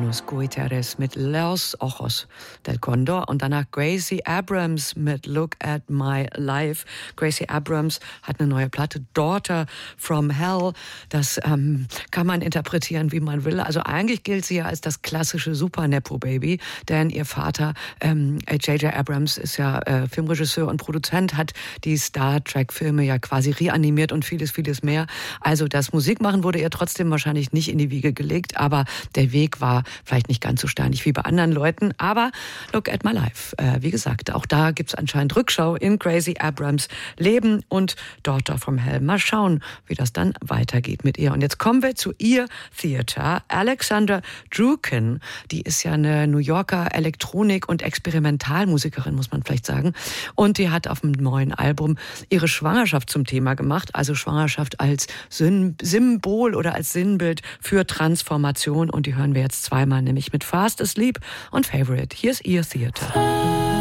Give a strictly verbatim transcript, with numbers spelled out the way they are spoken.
Manos Guiterres mit Los Ojos del Condor und danach Gracie Abrams mit Look at My Life. Gracie Abrams hat eine neue Platte, Daughter from Hell. Das ähm, kann man interpretieren, wie man will. Also eigentlich gilt sie ja als das klassische Super-Nepo-Baby, denn ihr Vater, ähm, J J Abrams, ist ja äh, Filmregisseur und Produzent, hat die Star Trek-Filme ja quasi reanimiert und vieles, vieles mehr. Also das Musikmachen wurde ihr trotzdem wahrscheinlich nicht in die Wiege gelegt, aber der Weg war vielleicht nicht ganz so steinig wie bei anderen Leuten. Aber Look at My Life, äh, wie gesagt, auch da gibt's anscheinend Rückschau in Gracie Abrams Leben und Daughter from Hell. Mal schauen, wie das dann weitergeht mit ihr. Und jetzt kommen wir zu ihr Theater. Alexandra Druken, die ist ja eine New Yorker Elektronik- und Experimentalmusikerin, muss man vielleicht sagen. Und die hat auf dem neuen Album ihre Schwangerschaft zum Thema gemacht, also Schwangerschaft als Symbol oder als Sinnbild für Transformation. Und die hören wir jetzt zweimal, nämlich mit Fast Asleep und Favorite. Hier ist ihr Theater.